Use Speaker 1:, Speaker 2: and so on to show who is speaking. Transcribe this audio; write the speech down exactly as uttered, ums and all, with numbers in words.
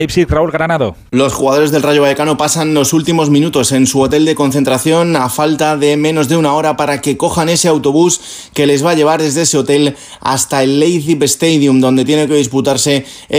Speaker 1: Leipzig, Raúl Granado.
Speaker 2: Los jugadores del Rayo Vallecano pasan los últimos minutos en su hotel de concentración a falta de menos de una hora para que cojan ese autobús que les va a llevar desde ese hotel hasta el Leipzig Stadium, donde tiene que disputarse